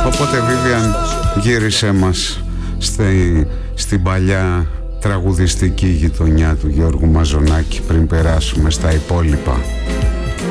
Οπότε Βίβιαν, γύρισε μας στην παλιά τραγουδιστική γειτονιά του Γιώργου Μαζονάκη πριν περάσουμε στα υπόλοιπα.